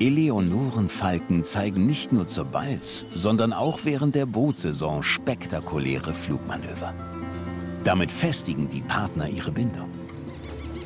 Eleonorenfalken zeigen nicht nur zur Balz, sondern auch während der Brutsaison spektakuläre Flugmanöver. Damit festigen die Partner ihre Bindung.